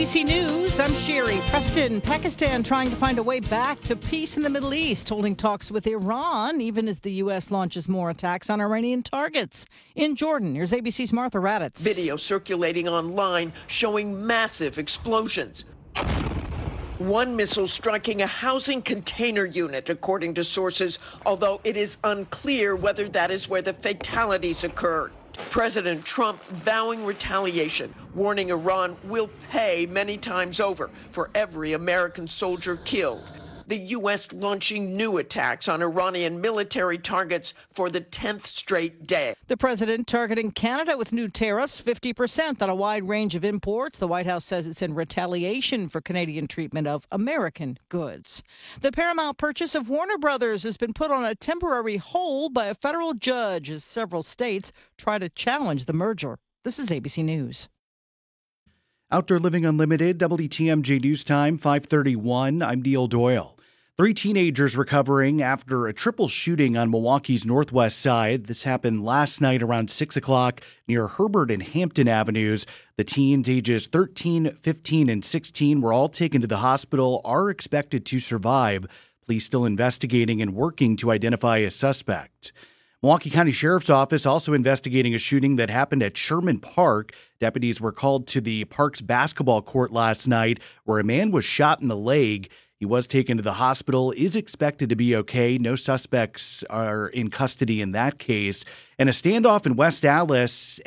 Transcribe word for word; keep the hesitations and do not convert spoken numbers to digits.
B C News, I'm Sherry. Preston, Pakistan trying to find a way back to peace in the Middle East, holding talks with Iran, even as the U S launches more attacks on Iranian targets. In Jordan, here's A B C's Martha Raddatz. Video circulating online showing massive explosions. One missile striking a housing container unit, according to sources, although it is unclear whether that is where the fatalities occurred. President Trump vowing retaliation, warning Iran will pay many times over for every American soldier killed. The U S launching new attacks on Iranian military targets for the tenth straight day. The president targeting Canada with new tariffs, fifty percent on a wide range of imports. The White House says it's in retaliation for Canadian treatment of American goods. The Paramount purchase of Warner Brothers has been put on a temporary hold by a federal judge as several states try to challenge the merger. This is A B C News. Outdoor Living Unlimited, W T M J News Time, five thirty-one. I'm Neil Doyle. Three teenagers recovering after a triple shooting on Milwaukee's northwest side. This happened last night around six o'clock near Herbert and Hampton Avenues. The teens ages thirteen, fifteen, and sixteen were all taken to the hospital, are expected to survive. Police still investigating and working to identify a suspect. Milwaukee County Sheriff's Office also investigating a shooting that happened at Sherman Park. Deputies were called to the park's basketball court last night where a man was shot in the leg. He was taken to the hospital, is expected to be okay. No suspects are in custody in that case. And a standoff in West Allis